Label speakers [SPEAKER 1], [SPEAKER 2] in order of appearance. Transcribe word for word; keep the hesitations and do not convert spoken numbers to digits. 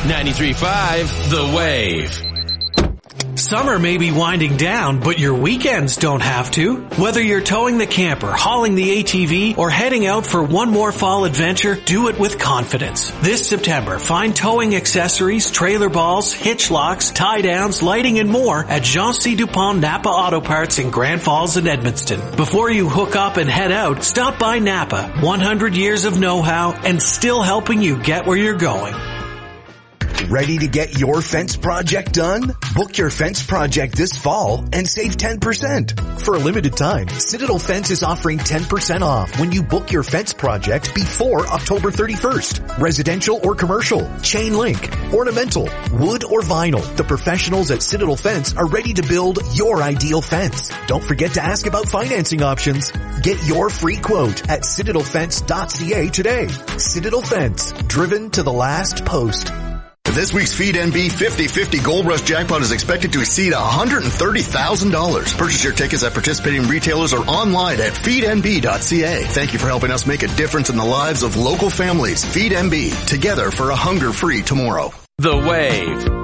[SPEAKER 1] ninety-three point five The Wave.
[SPEAKER 2] Summer may be winding down, but your weekends don't have to. Whether you're towing the camper, hauling the A T V, or heading out for one more fall adventure, do it with confidence. This September, find towing accessories, trailer balls, hitch locks, tie downs, lighting, and more at Jean C. Dupont Napa Auto Parts in Grand Falls and Edmundston. Before you hook up and head out, stop by Napa. one hundred years of know-how and still helping you get where you're going.
[SPEAKER 3] Ready to get your fence project done? Book your fence project this fall and save ten percent. For a limited time, Citadel Fence is offering ten percent off when you book your fence project before October thirty-first. Residential or commercial, chain link, ornamental, wood or vinyl. The professionals at Citadel Fence are ready to build your ideal fence. Don't forget to ask about financing options. Get your free quote at citadel fence dot c a today. Citadel Fence, driven to the last post.
[SPEAKER 4] This week's Feed N B fifty fifty Gold Rush Jackpot is expected to exceed one hundred thirty thousand dollars. Purchase your tickets at participating retailers or online at feed n b dot c a. Thank you for helping us make a difference in the lives of local families. Feed N B, together for a hunger-free tomorrow.
[SPEAKER 1] The Wave.